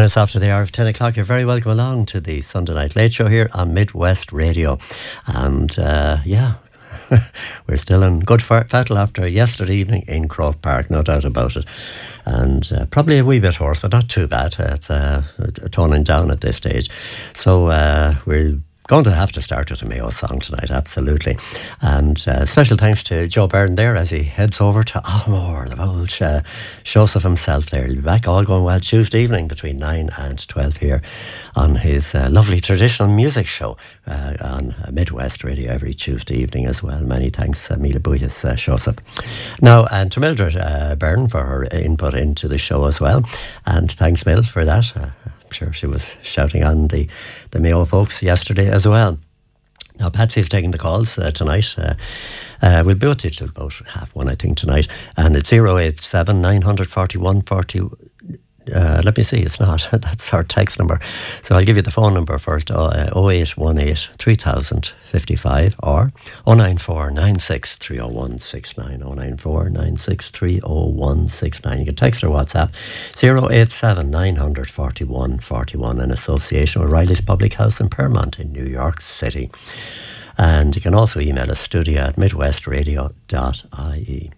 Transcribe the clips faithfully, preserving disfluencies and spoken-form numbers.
minutes after the hour of ten o'clock. You're very welcome along to the Sunday Night Late Show here on Midwest Radio. And uh, yeah, we're still in good fettle after yesterday evening in Croke Park, no doubt about it. And uh, probably a wee bit hoarse, but not too bad. It's uh, toning down at this stage. So uh, we're going to have to start with a Mayo song tonight, absolutely. And uh, special thanks to Joe Byrne there as he heads over to Almore, the old uh, Joseph himself there. He'll be back, all going well, Tuesday evening between nine and twelve here on his uh, lovely traditional music show uh, on uh, Midwest Radio every Tuesday evening as well. Many thanks, uh, Mila Buyas, uh, Joseph. Now, and to Mildred uh, Byrne for her input into the show as well. And thanks, Mil, for that. Uh, I'm sure she was shouting on the, the Mayo folks yesterday as well. Now, Patsy's taking the calls uh, tonight. Uh, uh, we'll be with you till about half one, I think, tonight. And it's zero eight seven nine four one four two. Uh, let me see, it's not. That's our text number. So I'll give you the phone number first, uh, oh eight one eight three thousand fifty-five or oh nine four nine six three oh one six nine, oh nine four nine six three oh one six nine. You can text or WhatsApp zero eight seven nine four one four one in association with Riley's Public House in Permont in New York City. And you can also email us studio at midwestradio dot I E.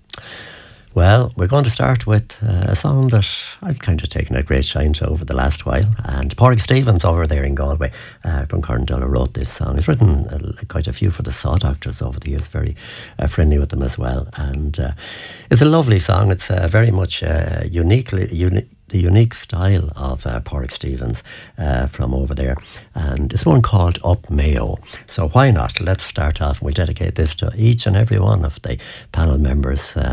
Well, we're going to start with uh, a song that I've kind of taken a great shine to over the last while. And Pádraig Stevens over there in Galway uh, from Corndella wrote this song. He's written uh, quite a few for the Saw Doctors over the years, very uh, friendly with them as well. And uh, it's a lovely song. It's uh, very much uh, uniquely uni- the unique style of uh, Pádraig Stevens uh, from over there. And it's one called Up Mayo. So why not? Let's start off and we'll dedicate this to each and every one of the panel members. Uh,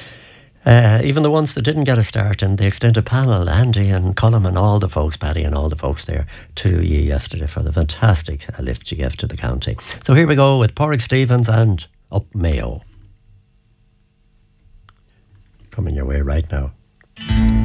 Uh, even the ones that didn't get a start in the extended panel, Andy and Colm and all the folks, Paddy and all the folks there, to you yesterday for the fantastic lift you gave to the county. So here we go with Pádraig Stevens and Up Mayo. Coming your way right now.